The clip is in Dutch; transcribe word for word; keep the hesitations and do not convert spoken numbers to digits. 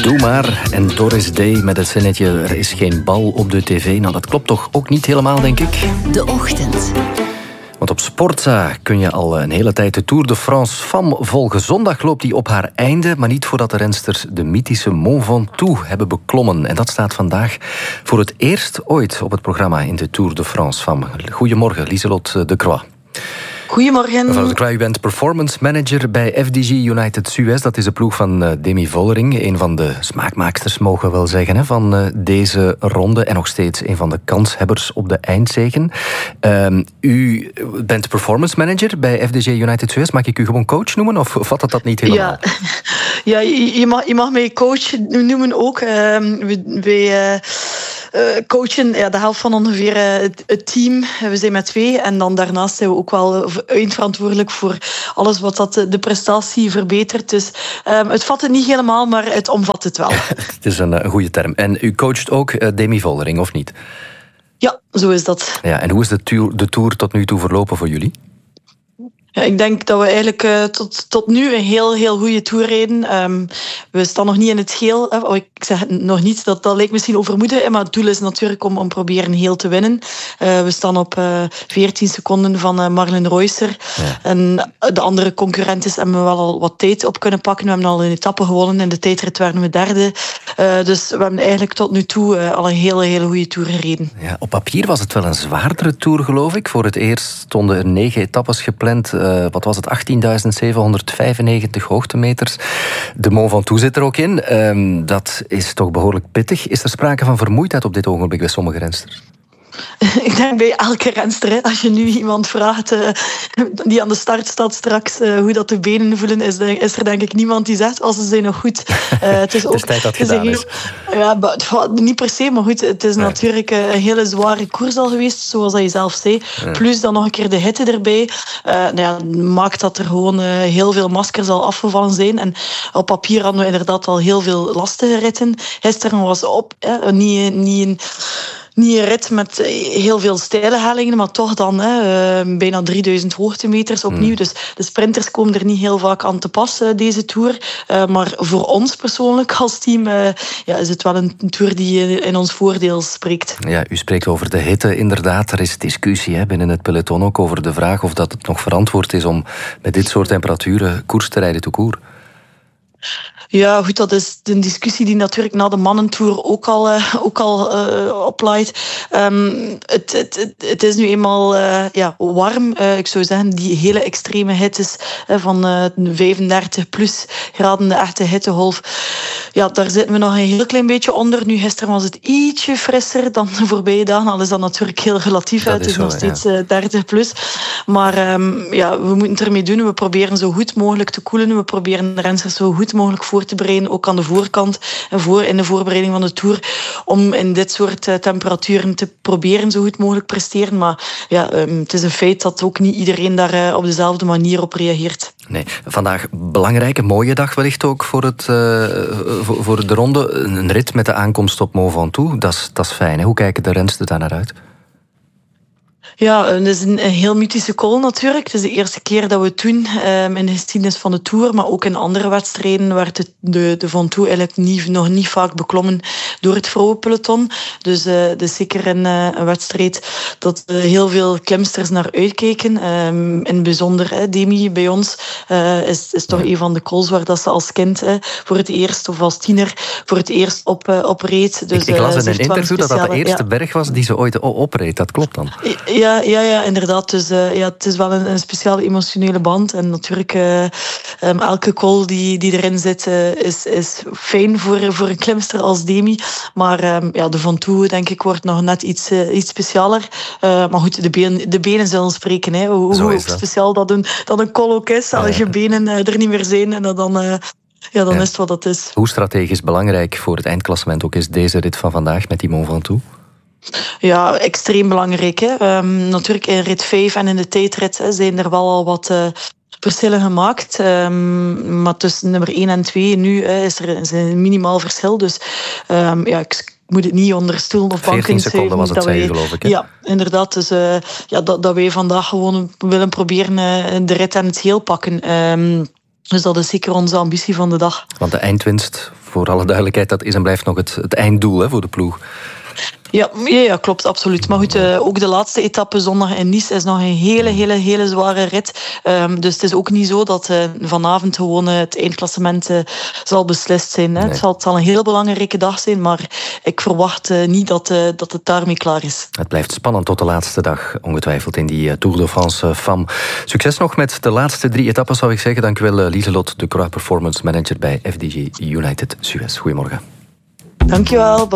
Doe maar. En Doris Day met het zinnetje, er is geen bal op de tv. Nou, dat klopt toch ook niet helemaal, denk ik? De Ochtend. Want op Sportza kun je al een hele tijd de Tour de France Femmes volgen. Zondag loopt die op haar einde, maar niet voordat de rensters de mythische Mont Ventoux hebben beklommen. En dat staat vandaag voor het eerst ooit op het programma in de Tour de France Femmes. Goedemorgen, Lieselot de Croix. Goedemorgen. Mevrouw de Croix, u bent performance manager bij F D G United Suez. Dat is de ploeg van uh, Demi Vollering. Een van de smaakmaaksters, mogen we wel zeggen, hè, van uh, deze ronde. En nog steeds een van de kanshebbers op de eindzegen. Uh, u bent performance manager bij F D G United Suez. Mag ik u gewoon coach noemen, of vat dat dat niet helemaal? Ja, ja je, mag, je mag mij coach noemen ook. Uh, we... we uh... Uh, coachen, ja, de helft van ongeveer uh, het, het team. We zijn met twee. En dan daarnaast zijn we ook wel eindverantwoordelijk voor alles wat dat de prestatie verbetert. Dus um, het vat het niet helemaal, maar het omvat het wel. Het is een, een goede term. En u coacht ook uh, Demi Vollering, of niet? Ja, zo is dat. Ja, en hoe is de tour, de tour tot nu toe verlopen voor jullie? Ja, ik denk dat we eigenlijk uh, tot, tot nu een heel, heel goede tour reden. Um, we staan nog niet in het geel. Oh, ik zeg nog niet, dat, dat lijkt misschien overmoeden. Maar het doel is natuurlijk om, om proberen heel te winnen. Uh, we staan op uh, veertien seconden van uh, Marlen Reusser. Ja. En de andere concurrenten hebben we wel al wat tijd op kunnen pakken. We hebben al een etappe gewonnen. In de tijdrit waren we derde. Uh, dus we hebben eigenlijk tot nu toe uh, al een hele, hele goede tour gereden. Ja, op papier was het wel een zwaardere tour, geloof ik. Voor het eerst stonden er negen etappes gepland. Uh, wat was het? achttienduizend zevenhonderdvijfennegentig hoogtemeters. De Mont Ventoux zit er ook in. Um, dat is toch behoorlijk pittig. Is er sprake van vermoeidheid op dit ogenblik bij sommige rensters? Ik denk bij elke renster, hè, als je nu iemand vraagt uh, die aan de start staat straks uh, hoe dat de benen voelen, is, de, is er denk ik niemand die zegt, als ze zijn nog goed. Uh, het is ook, het is tijd dat het gedaan is. Heel, ja, but, niet per se, maar goed, het is nee. natuurlijk een hele zware koers al geweest, zoals dat je zelf zei. Ja. Plus dan nog een keer de hitte erbij. Uh, nou ja, maakt dat er gewoon uh, heel veel maskers al afgevallen zijn. En op papier hadden we inderdaad al heel veel lastige ritten. Gisteren was op, hè, niet, niet een... Niet een rit met heel veel steile hellingen, maar toch dan hè, uh, bijna drieduizend hoogtemeters opnieuw. Mm. Dus de sprinters komen er niet heel vaak aan te pas, uh, deze Tour. Uh, maar voor ons persoonlijk als team uh, ja, is het wel een Tour die in ons voordeel spreekt. Ja, u spreekt over de hitte, inderdaad. Er is discussie hè, binnen het peloton ook over de vraag of dat het nog verantwoord is om met dit soort temperaturen koers te rijden tout court. Ja, goed, dat is een discussie die natuurlijk na de mannentour ook al, uh, ook al uh, oplaait. Um, het, het, het, het is nu eenmaal uh, ja, warm. Uh, ik zou zeggen, die hele extreme hittes uh, van uh, vijfendertig plus graden, de echte hittegolf. Ja, daar zitten we nog een heel klein beetje onder. Nu, gisteren was het ietsje frisser dan de voorbije dagen. Al is dat natuurlijk heel relatief. Het is, is zo, nog steeds ja. uh, dertig plus. Maar um, ja, we moeten het ermee doen. We proberen zo goed mogelijk te koelen. We proberen de rensters zo goed mogelijk voor te bereiden, ook aan de voorkant en voor, in de voorbereiding van de Tour, om in dit soort uh, temperaturen te proberen zo goed mogelijk presteren. Maar ja, um, het is een feit dat ook niet iedereen daar uh, op dezelfde manier op reageert. Nee, vandaag belangrijke, mooie dag wellicht ook voor, het, uh, voor, voor de ronde. Een rit met de aankomst op Mont Ventoux, dat is, dat is fijn. Hè? Hoe kijken de rensters daar naar uit? Ja, het is een heel mythische call natuurlijk. Het is de eerste keer dat we het doen um, in de geschiedenis van de Tour, maar ook in andere wedstrijden werd de, de, de Ventoux eigenlijk niet, nog niet vaak beklommen door het vrouwenpeloton. Dus uh, het is zeker een, uh, een wedstrijd dat uh, heel veel klimsters naar uitkijken. Um, in het bijzonder uh, Demi bij ons uh, is, is toch een van de calls waar dat ze als kind uh, voor het eerst of als tiener voor het eerst op, uh, op reed. Dus, ik, ik las in uh, een interview dat dat de eerste ja. berg was die ze ooit opreed. Dat klopt dan? Ja. Ja, ja, ja, inderdaad. Dus uh, ja, het is wel een, een speciale emotionele band. En natuurlijk, uh, um, elke call die, die erin zit, uh, is, is fijn voor, voor een klimster als Demi. Maar um, ja, de Ventoux, denk ik, wordt nog net iets, uh, iets specialer. Uh, maar goed, de, been, de benen zullen spreken. Hè. Hoe, hoe speciaal dat een, dat een call ook is. Als je benen uh, er niet meer zijn, en dan... Uh, Ja, dan ja. is het wat dat is. Hoe strategisch belangrijk voor het eindklassement ook is deze rit van vandaag met die Mont Ventoux? Ja, extreem belangrijk. Hè. Um, natuurlijk in rit vijf en in de tijdrit hè, zijn er wel al wat uh, verschillen gemaakt. Um, maar tussen nummer één en twee nu hè, is er is een minimaal verschil. Dus um, ja, ik moet het niet onder stoel of bank veertien seconden was het, zei je, geloof ik. Hè? Ja, inderdaad. Dus uh, ja, dat, dat wij vandaag gewoon willen proberen uh, de rit en het heel pakken. Um, Dus dat is zeker onze ambitie van de dag. Want de eindwinst voor alle duidelijkheid, dat is en blijft nog het, het einddoel hè, voor de ploeg. Ja, ja, ja, klopt, absoluut. Maar goed, uh, ook de laatste etappe zondag in Nice is nog een hele, hele, hele zware rit. Um, dus het is ook niet zo dat uh, vanavond gewoon uh, het eindklassement uh, zal beslist zijn. Hè. Nee. Het, zal, het zal een heel belangrijke dag zijn, maar ik verwacht uh, niet dat, uh, dat het daarmee klaar is. Het blijft spannend tot de laatste dag, ongetwijfeld in die uh, Tour de France uh, F A M. Succes nog met de laatste drie etappes, zou ik zeggen. Dank u wel, uh, Lieselot de Croix, Performance Manager bij F D G United Suez. Goedemorgen. Dank je wel.